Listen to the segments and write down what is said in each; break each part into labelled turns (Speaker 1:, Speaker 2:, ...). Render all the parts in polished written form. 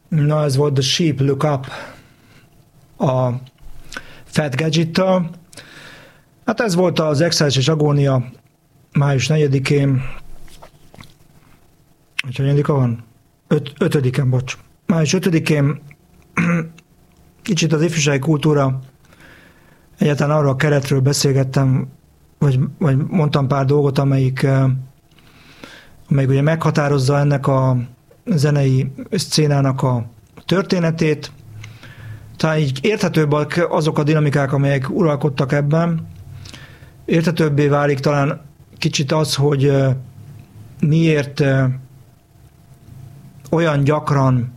Speaker 1: Na, ez volt The Sheep Look Up a Fat Gadget-től. Hát ez volt az Exile és Agónia május 4-én. Hogy hanyadika van? 5-en, bocs. Május 5-én kicsit az ifjúsági kultúra, egyáltalán arról a keretről beszélgettem, vagy mondtam pár dolgot, amelyik ugye meghatározza ennek a zenei szcénának a történetét. Talán így érthetőbbek azok a dinamikák, amelyek uralkodtak ebben. Érthetőbbé válik talán kicsit az, hogy miért olyan gyakran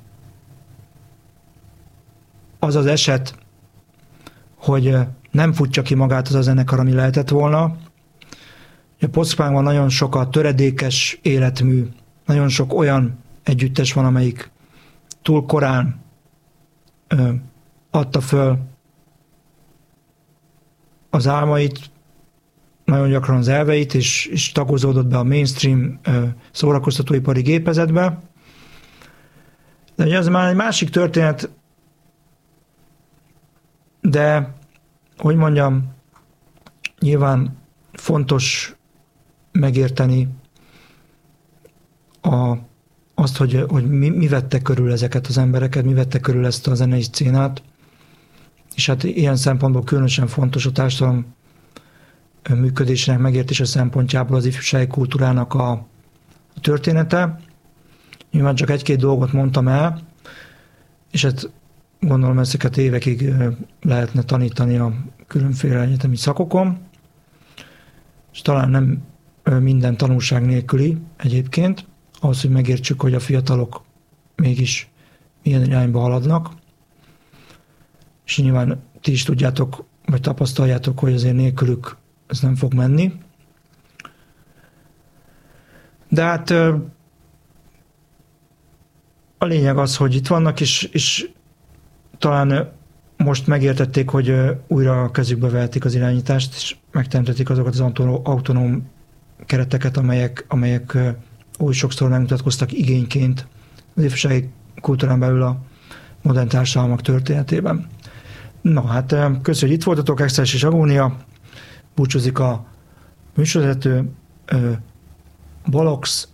Speaker 1: az az eset, hogy nem futja ki magát az a zenekar, ami lehetett volna. A post-punkban nagyon sok a töredékes életmű, nagyon sok olyan együttes van, amelyik túl korán adta föl az álmait, nagyon gyakran az elveit, és tagozódott be a mainstream szórakoztatóipari gépezetbe. De ugye az már egy másik történet, de hogy mondjam, nyilván fontos megérteni azt, hogy mi vette körül ezeket az embereket, mi vette körül ezt a zenei szcénát, és hát ilyen szempontból különösen fontos a társadalom működésének megértése szempontjából az ifjúsági kultúrának a története. Nyilván csak egy-két dolgot mondtam el, és hát gondolom ezeket évekig lehetne tanítani a különféle egyetemi szakokon, és talán nem minden tanulság nélküli egyébként, ahhoz, hogy megértsük, hogy a fiatalok mégis milyen irányba haladnak. És nyilván ti is tudjátok, vagy tapasztaljátok, hogy azért nélkülük ez nem fog menni. De hát a lényeg az, hogy itt vannak, és talán most megértették, hogy újra a kezükbe vehetik az irányítást, és megteremtették azokat az autonóm kereteket, amelyek oly sokszor megmutatkoztak igényként az ifjúsági kultúrán belül a modern társadalmak történetében. Na hát, köszönjük, hogy itt voltatok, Exile és Agónia. Búcsúzik a műsorvezető, Bolox,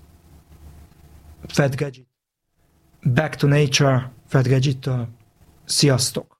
Speaker 1: Fat Gadget, Back to Nature, Fat Gadget-től. Sziasztok!